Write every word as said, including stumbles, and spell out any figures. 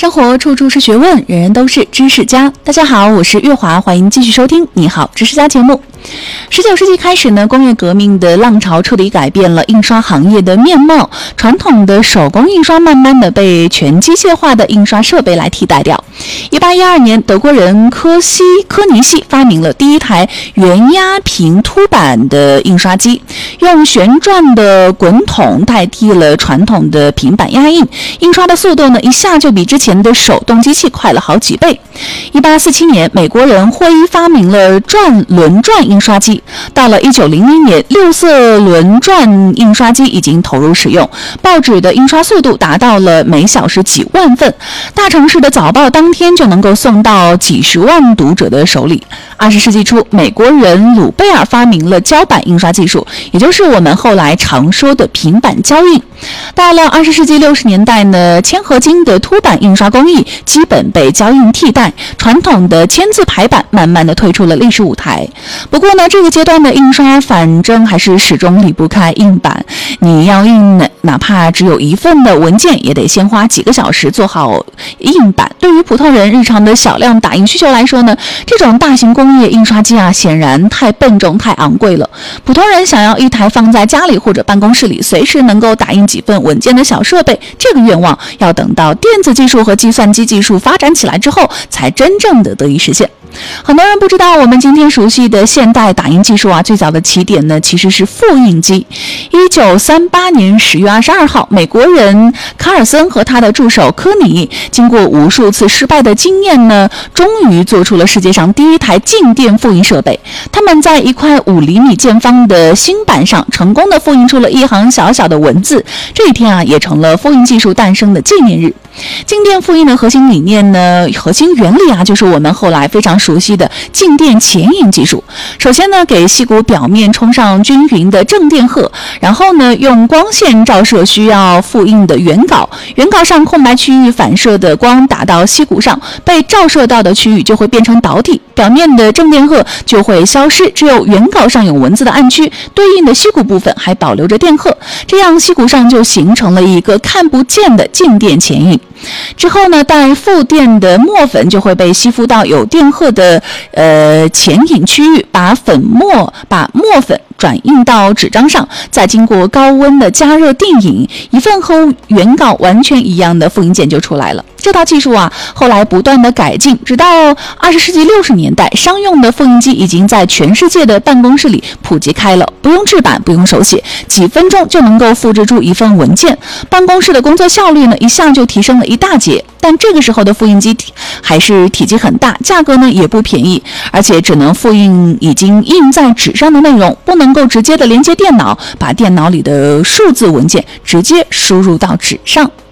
生活处处是学问，人人都是知识家。大家好，我是月华，欢迎继续收听你好知识家节目。十九世纪开始呢，工业革命的浪潮彻底改变了印刷行业的面貌，传统的手工印刷慢慢的被全机械化的印刷设备来替代掉。一八一二年，德国人科西科尼西发明了第一台圆压平凸版的印刷机，用旋转的滚筒代替了传统的平板压印，印刷的速度呢一下就比之前的手动机器快了好几倍。一八四七年，美国人霍伊发明了转轮转印刷机，到了一九零零年，六色轮转印刷机已经投入使用，报纸的印刷速度达到了每小时几万份，大城市的早报当天就能够送到几十万读者的手里。二十世纪初，美国人鲁贝尔发明了胶板印刷技术，也就是我们后来常说的平板胶印。到了二十世纪六十年代呢，铅合金的凸版印刷工艺基本被胶印替代，传统的铅字排版慢慢的退出了历史舞台。不过呢，这个阶段的印刷反正还是始终离不开印版，你要印哪怕只有一份的文件，也得先花几个小时做好印版。对于普通人日常的小量打印需求来说呢，这种大型工业印刷机啊，显然太笨重太昂贵了。普通人想要一台放在家里或者办公室里随时能够打印几份文件的小设备，这个愿望要等到电子技术和计算机技术发展起来之后才真正的得以实现。很多人不知道，我们今天熟悉的现代打印技术啊，最早的起点呢其实是复印机。一九三八年十月二十二号，美国人卡尔森和他的助手科尼经过无数次失败的经验呢，终于做出了世界上第一台静电复印设备。他们在一块五厘米见方的新板上成功的复印出了一行小小的文字，这一天啊也成了复印技术诞生的纪念日。静电复印的核心理念呢，核心原理啊，就是我们后来非常熟悉的静电潜影技术。首先呢，给硒鼓表面冲上均匀的正电荷，然后呢，用光线照射需要复印的原稿，原稿上空白区域反射的光打到硒鼓上，被照射到的区域就会变成导体，表面的正电荷就会消失，只有原稿上有文字的暗区，对应的硒鼓部分还保留着电荷，这样硒鼓上就形成了一个看不见的静电潜影。之后呢，带负电的墨粉就会被吸附到有电荷的呃潜影区域，把粉末把墨粉转印到纸张上，再经过高温的加热定影，一份和原稿完全一样的复印件就出来了。这套技术啊，后来不断的改进，直到二十世纪六十年代，商用的复印机已经在全世界的办公室里普及开了，不用制版，不用手写，几分钟就能够复制出一份文件，办公室的工作效率呢，一下就提升了一大截。但这个时候的复印机还是体积很大，价格呢也不便宜，而且只能复印已经印在纸上的内容，不能够直接的连接电脑，把电脑里的数字文件直接输入到纸上。